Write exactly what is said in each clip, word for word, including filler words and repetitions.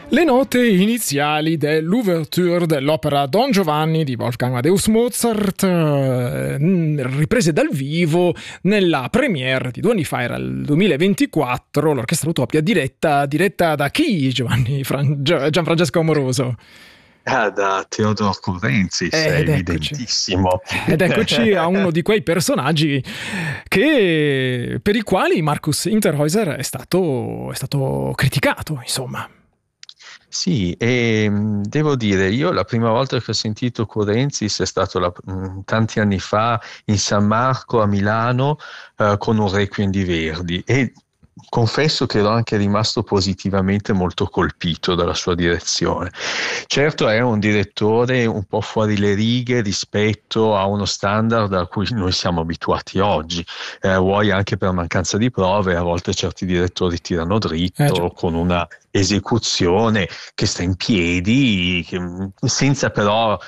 Le note iniziali dell'ouverture dell'opera Don Giovanni di Wolfgang Amadeus Mozart, eh, riprese dal vivo nella premiere di due anni fa, era il duemilaventiquattro, l'orchestra Utopia diretta, diretta da chi, Giovanni Fran- Gianfrancesco Amoroso? Ah, da Teodor Currenzis, è Ed eccoci. evidentissimo. Ed eccoci a uno di quei personaggi che, per i quali Markus Interhäuser è stato, è stato criticato, insomma. Sì, e mh, devo dire, io la prima volta che ho sentito Currenzis è stato la- mh, tanti anni fa in San Marco a Milano, eh, con un Requiem di Verdi, e confesso che ero anche rimasto positivamente molto colpito dalla sua direzione. Certo, è un direttore un po' fuori le righe rispetto a uno standard a cui noi siamo abituati oggi, eh, vuoi anche per mancanza di prove, a volte certi direttori tirano dritto, Eh, già. con una esecuzione che sta in piedi, che- senza però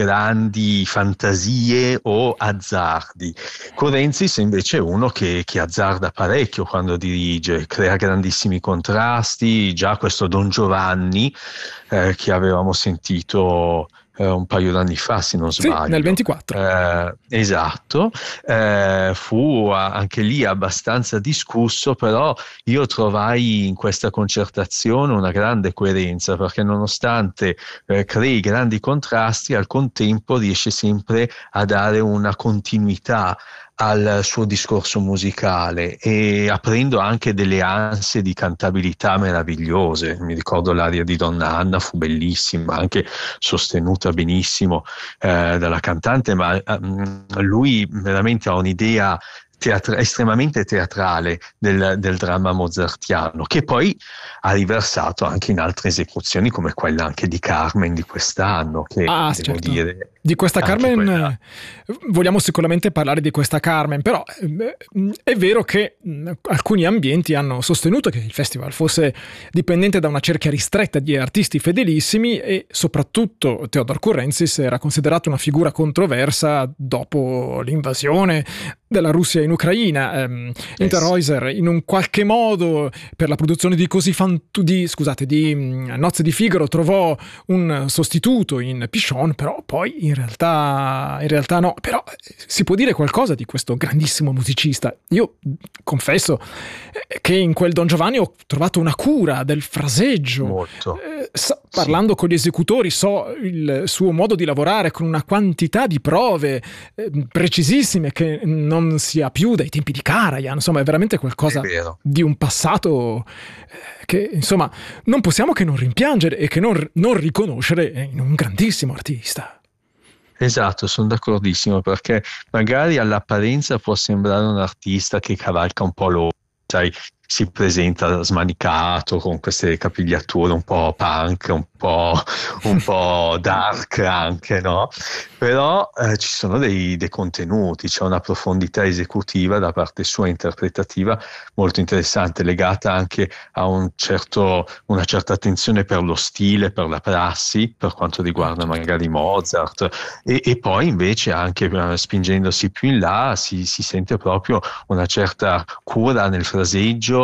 grandi fantasie o azzardi. Currenzis invece è uno che, che azzarda parecchio quando dirige, crea grandissimi contrasti. Già questo Don Giovanni, eh, che avevamo sentito eh, un paio d'anni fa, se non Sì, nel sbaglio. ventiquattro. Eh, esatto, eh, fu a- anche lì abbastanza discusso, però io trovai in questa concertazione una grande coerenza, perché nonostante eh, crei grandi contrasti, al contempo riesce sempre a dare una continuità al suo discorso musicale, e aprendo anche delle ansie di cantabilità meravigliose. Mi ricordo l'aria di Donna Anna, fu bellissima, anche sostenuta benissimo eh, dalla cantante, ma ehm, lui veramente ha un'idea teatra- estremamente teatrale del, del dramma mozartiano, che poi ha riversato anche in altre esecuzioni, come quella anche di Carmen di quest'anno, che Ah, devo certo. dire Di questa anche Carmen quella. eh, vogliamo sicuramente parlare di questa Carmen, però eh, è vero che mh, alcuni ambienti hanno sostenuto che il festival fosse dipendente da una cerchia ristretta di artisti fedelissimi, e soprattutto Teodor Currenzis era considerato una figura controversa dopo l'invasione della Russia in Ucraina. ehm, Eh sì. Interhäuser in un qualche modo, per la produzione di Così fan tu di, scusate, di mh, Nozze di Figaro, trovò un sostituto in Pichon, però poi in realtà in realtà no. Però eh, si può dire qualcosa di questo grandissimo musicista. Io mh, confesso eh, che in quel Don Giovanni ho trovato una cura del fraseggio. Molto. Eh, sa- parlando con gli esecutori, so il suo modo di lavorare con una quantità di prove eh, precisissime che non si ha più dai tempi di Karajan. Insomma, è veramente È qualcosa vero. di un passato eh, che, insomma, non possiamo che non rimpiangere e che non, non riconoscere in un grandissimo artista. Esatto, sono d'accordissimo, perché magari all'apparenza può sembrare un artista che cavalca un po' lo, sai, si presenta smanicato con queste capigliature un po' punk, un po', un po' dark anche, no? Però eh, ci sono dei, dei contenuti, c'è una profondità esecutiva da parte sua, interpretativa, molto interessante, legata anche a un certo, una certa attenzione per lo stile, per la prassi, per quanto riguarda magari Mozart, e, e poi invece anche eh, spingendosi più in là si, si sente proprio una certa cura nel fraseggio,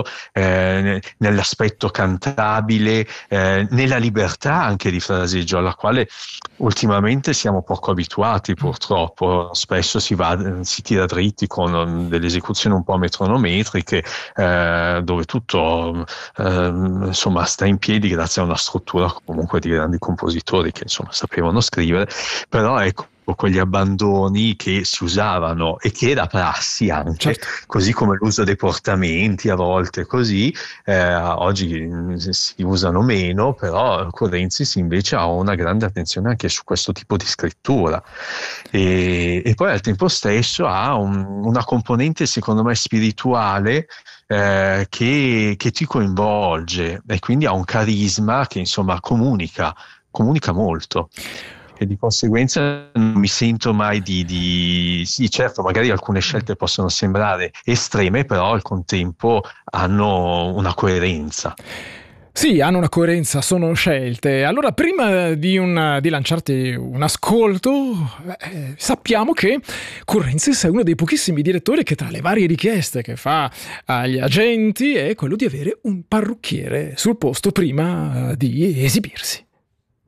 eh, nell'aspetto cantabile, eh, nella libertà anche di fraseggio, alla quale ultimamente siamo poco abituati, purtroppo. Spesso si va, si tira dritti con delle esecuzioni un po' metronometriche, eh, dove tutto eh, insomma sta in piedi grazie a una struttura comunque di grandi compositori che insomma sapevano scrivere, però ecco quegli abbandoni che si usavano e che era prassi anche, Certo. così come l'uso dei portamenti a volte così, eh, oggi si usano meno, però Currenzis invece ha una grande attenzione anche su questo tipo di scrittura, e, e poi al tempo stesso ha un, una componente secondo me spirituale, eh, che, che ti coinvolge, e quindi ha un carisma che insomma comunica, comunica molto. E di conseguenza non mi sento mai di, di... Sì, certo, magari alcune scelte possono sembrare estreme, però al contempo hanno una coerenza. Sì, hanno una coerenza, sono scelte. Allora, prima di, un, di lanciarti un ascolto, eh, sappiamo che Currensis è uno dei pochissimi direttori che tra le varie richieste che fa agli agenti è quello di avere un parrucchiere sul posto prima eh, di esibirsi.